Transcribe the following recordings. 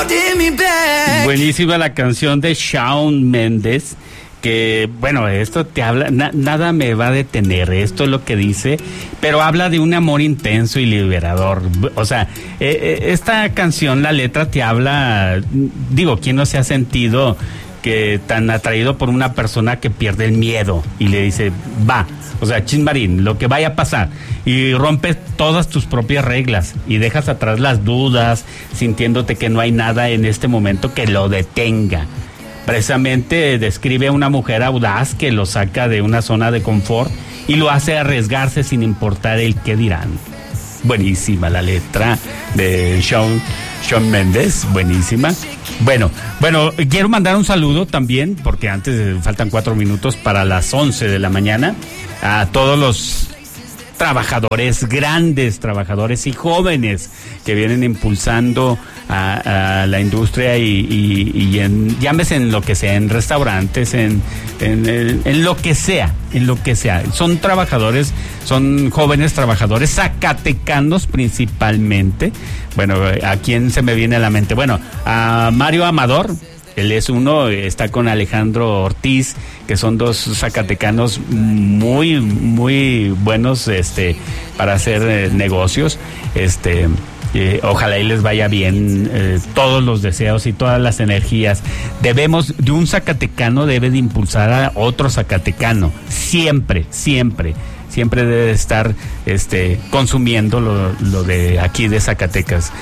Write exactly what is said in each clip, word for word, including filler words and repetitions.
Buenísima la canción de Shawn Mendes, que bueno, esto te habla, na, nada me va a detener, esto es lo que dice, pero habla de un amor intenso y liberador. O sea, eh, esta canción, la letra te habla, digo, ¿quién no se ha sentido que tan atraído por una persona que pierde el miedo y le dice, va, o sea, chismarín, lo que vaya a pasar, y rompes todas tus propias reglas y dejas atrás las dudas, sintiéndote que no hay nada en este momento que lo detenga? Precisamente describe a una mujer audaz que lo saca de una zona de confort y lo hace arriesgarse sin importar el qué dirán. Buenísima la letra de Shawn, Shawn Mendes, buenísima. Bueno, bueno, quiero mandar un saludo también, porque antes faltan cuatro minutos para las once de la mañana, a todos los trabajadores, grandes trabajadores y jóvenes que vienen impulsando a, a la industria y, y, y en, llámese en lo que sea, en restaurantes, en, en, en, en lo que sea, en lo que sea. Son trabajadores, son jóvenes trabajadores zacatecanos principalmente. Bueno, ¿a quién se me viene a la mente? Bueno, a Mario Amador. Él es uno, está con Alejandro Ortiz, que son dos zacatecanos muy, muy buenos este, para hacer eh, negocios. Este, eh, ojalá y les vaya bien, eh, todos los deseos y todas las energías. Debemos, de un zacatecano debe de impulsar a otro zacatecano, siempre, siempre. Siempre debe estar este, consumiendo lo, lo de aquí de Zacatecas.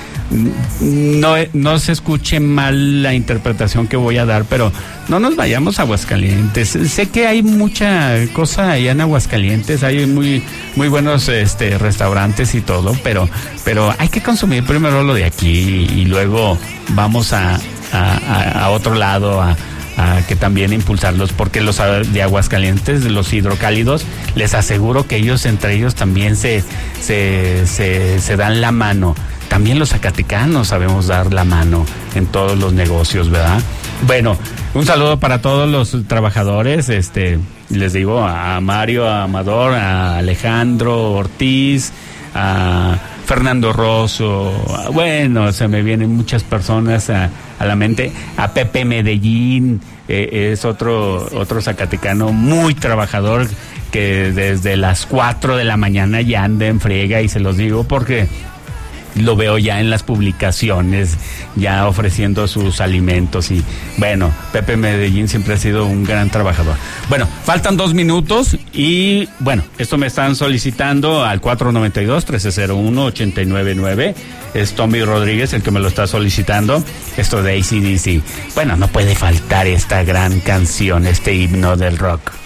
No, no se escuche mal la interpretación que voy a dar, pero no nos vayamos a Aguascalientes. Sé que hay mucha cosa allá en Aguascalientes, hay muy muy buenos este, restaurantes y todo, pero pero hay que consumir primero lo de aquí y luego vamos a, a, a otro lado, a a que también impulsarlos, porque los de Aguascalientes, los hidrocálidos, les aseguro que ellos entre ellos también se, se, se, se dan la mano. También los zacatecanos sabemos dar la mano en todos los negocios, ¿verdad? Bueno, un saludo para todos los trabajadores, este, les digo, a Mario, a Amador, a Alejandro Ortiz, a Fernando Rosso, bueno, se me vienen muchas personas a, a la mente, a Pepe Medellín, eh, es otro otro zacatecano muy trabajador que desde las cuatro de la mañana ya anda en friega, y se los digo porque lo veo ya en las publicaciones, ya ofreciendo sus alimentos. Y bueno, Pepe Medellín siempre ha sido un gran trabajador. Bueno, faltan dos minutos y bueno, esto me están solicitando al cuatro nueve dos, uno tres cero uno, ocho nueve nueve. Es Tommy Rodríguez el que me lo está solicitando, esto de A C D C. Bueno, no puede faltar esta gran canción, este himno del rock.